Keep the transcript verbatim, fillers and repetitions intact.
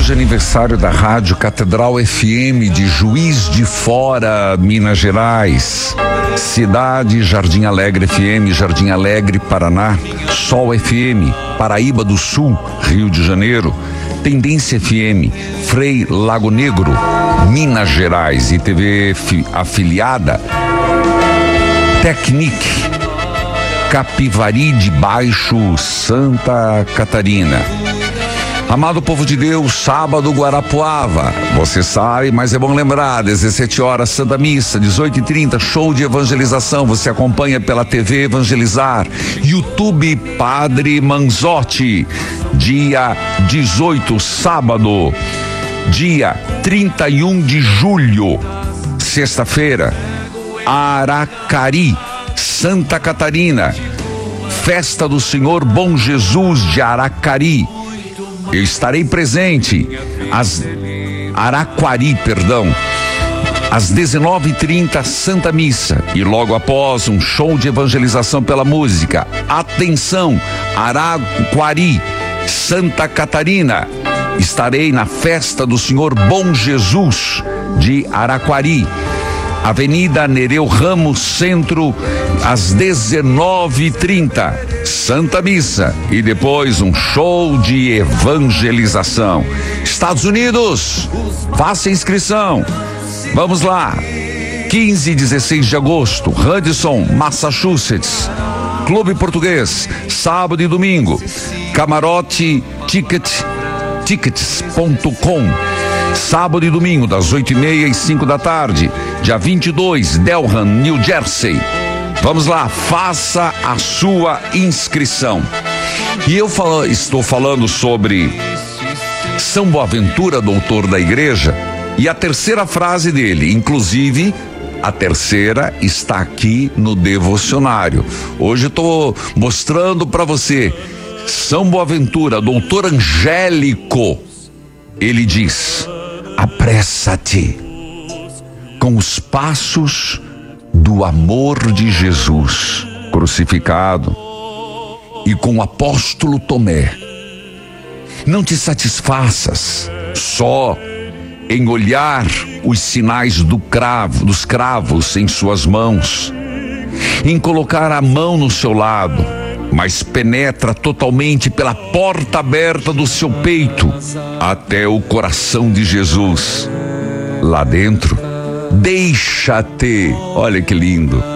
Grande aniversário da Rádio Catedral F M de Juiz de Fora, Minas Gerais. Cidade, Jardim Alegre F M, Jardim Alegre, Paraná. Sol F M, Paraíba do Sul, Rio de Janeiro. Tendência F M, Frei Lago Negro, Minas Gerais. E T V afiliada Tecnic, Capivari de Baixo, Santa Catarina. Amado povo de Deus, sábado Guarapuava, você sabe, mas é bom lembrar, dezessete horas, Santa Missa, dezoito e trinta, show de evangelização, você acompanha pela T V Evangelizar, YouTube Padre Manzotti, dia dezoito, sábado, dia trinta e um de julho, sexta-feira, Aracari, Santa Catarina, Festa do Senhor Bom Jesus de Aracari. Eu estarei presente às Araquari, perdão, às dezenove e trinta, Santa Missa, e logo após um show de evangelização pela música. Atenção, Araquari, Santa Catarina. Estarei na Festa do Senhor Bom Jesus de Araquari, Avenida Nereu Ramos, Centro, às dezenove e trinta, Santa Missa, e depois um show de evangelização. Estados Unidos, faça inscrição. Vamos lá, quinze e dezesseis de agosto, Hudson, Massachusetts. Clube Português, sábado e domingo. Camarote Ticket, tickets ponto com. Sábado e domingo, das oito e meia e cinco da tarde. Dia vinte e dois, Delham, New Jersey. Vamos lá, faça a sua inscrição. E eu falo, estou falando sobre São Boaventura, doutor da igreja, e a terceira frase dele, inclusive, a terceira está aqui no devocionário. Hoje estou mostrando para você. São Boaventura, doutor Angélico, ele diz: apressa-te com os passos do amor de Jesus crucificado, e com o apóstolo Tomé. Não te satisfaças só em olhar os sinais do cravo, dos cravos em suas mãos, em colocar a mão no seu lado, mas penetra totalmente pela porta aberta do seu peito até o coração de Jesus. Lá dentro, deixa-te, olha que lindo,